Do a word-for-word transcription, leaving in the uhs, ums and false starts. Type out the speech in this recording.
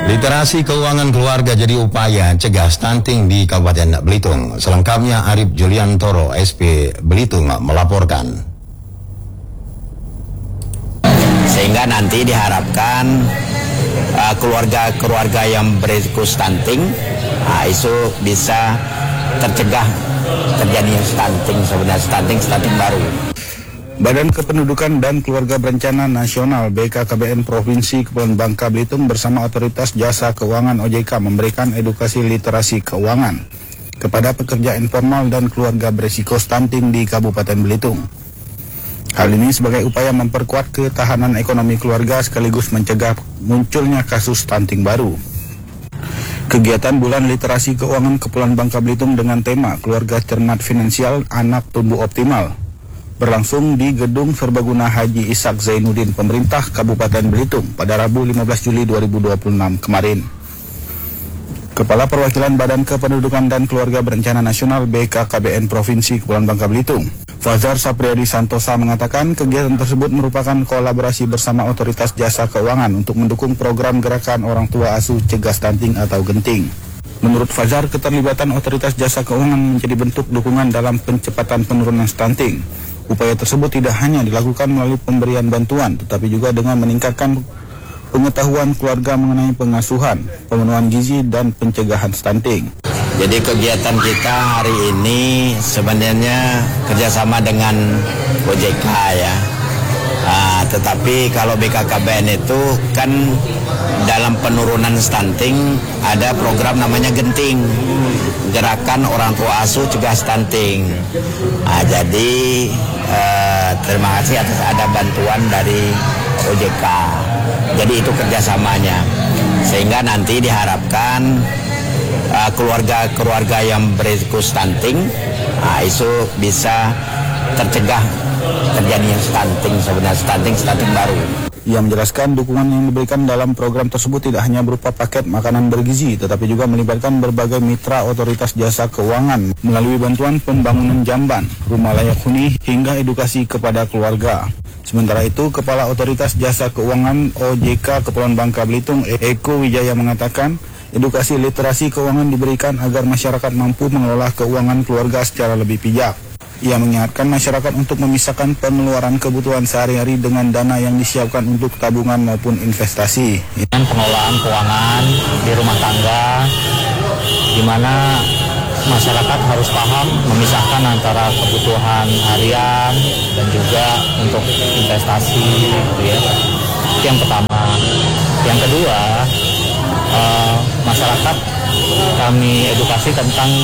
Literasi keuangan keluarga jadi upaya cegah stunting di Kabupaten Belitung. Selengkapnya Arif Juliantoro, S P Belitung, melaporkan. Sehingga nanti diharapkan keluarga-keluarga uh, yang berisiko stunting uh, itu bisa tercegah terjadinya stunting, sebenarnya stunting stunting baru. Badan Kependudukan dan Keluarga Berencana Nasional B K K B N Provinsi Kepulauan Bangka Belitung bersama Otoritas Jasa Keuangan O J K memberikan edukasi literasi keuangan kepada pekerja informal dan keluarga berisiko stunting di Kabupaten Belitung. Hal ini sebagai upaya memperkuat ketahanan ekonomi keluarga sekaligus mencegah munculnya kasus stunting baru. Kegiatan Bulan Literasi Keuangan Kepulauan Bangka Belitung dengan tema Keluarga Cermat Finansial Anak Tumbuh Optimal berlangsung di Gedung Serbaguna Haji Ishak Zainuddin Pemerintah Kabupaten Belitung pada Rabu lima belas Juli dua ribu dua puluh enam kemarin. Kepala Perwakilan Badan Kependudukan dan Keluarga Berencana Nasional B K K B N Provinsi Kepulauan Bangka Belitung, Fazar Sapriyadi Santosa, mengatakan kegiatan tersebut merupakan kolaborasi bersama Otoritas Jasa Keuangan untuk mendukung program gerakan orang tua asuh cegah stunting atau genting. Menurut Fazar, keterlibatan Otoritas Jasa Keuangan menjadi bentuk dukungan dalam pencepatan penurunan stunting. Upaya tersebut tidak hanya dilakukan melalui pemberian bantuan, tetapi juga dengan meningkatkan pengetahuan keluarga mengenai pengasuhan, pemenuhan gizi, dan pencegahan stunting. Jadi kegiatan kita hari ini sebenarnya kerjasama dengan O J K ya. Nah, tetapi kalau B K K B N itu kan dalam penurunan stunting ada program namanya genting, gerakan orang tua asuh cegah stunting. Nah, jadi eh, terima kasih atas ada bantuan dari O J K. Jadi itu kerjasamanya, sehingga nanti diharapkan uh, keluarga-keluarga yang berisiko stunting uh, itu bisa tercegah terjadinya stunting, sebenarnya stunting stunting baru. Ia menjelaskan dukungan yang diberikan dalam program tersebut tidak hanya berupa paket makanan bergizi, tetapi juga melibatkan berbagai mitra Otoritas Jasa Keuangan melalui bantuan pembangunan jamban, rumah layak huni, hingga edukasi kepada keluarga. Sementara itu, Kepala Otoritas Jasa Keuangan O J K Kepulauan Bangka Belitung, Eko Wijaya, mengatakan edukasi literasi keuangan diberikan agar masyarakat mampu mengelola keuangan keluarga secara lebih bijak. Ia mengingatkan masyarakat untuk memisahkan pengeluaran kebutuhan sehari-hari dengan dana yang disiapkan untuk tabungan maupun investasi. Dengan pengelolaan keuangan di rumah tangga, di mana masyarakat harus paham memisahkan antara kebutuhan harian dan juga untuk investasi, gitu ya. Itu yang pertama. Yang kedua, eh, masyarakat kami edukasi tentang